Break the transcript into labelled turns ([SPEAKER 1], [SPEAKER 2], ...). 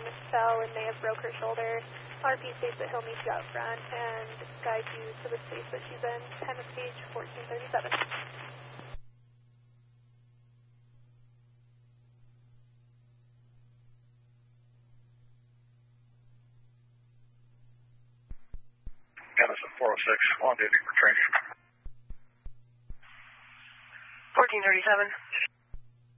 [SPEAKER 1] fell and may have broke her shoulder. RP states that he'll meet you out front and guide you to the space that she's in. Time of page 1437.
[SPEAKER 2] Madison 406, on duty for training.
[SPEAKER 3] 1437.